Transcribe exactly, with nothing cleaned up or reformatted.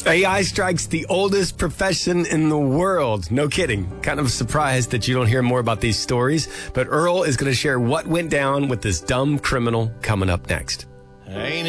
A I strikes the oldest profession in the world. No kidding. Kind of surprised that you don't hear more about these stories, but Earl is going to share what went down with this dumb criminal coming up next. Ain't